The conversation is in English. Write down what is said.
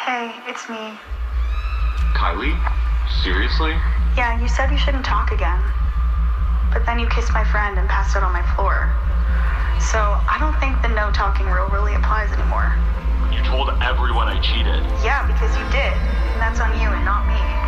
Hey, it's me. Kylie? Seriously? Yeah, you said we shouldn't talk again. But then you kissed my friend and passed out on my floor. So I don't think the no talking rule really applies anymore. You told everyone I cheated. Yeah, because you did. And that's on you and not me.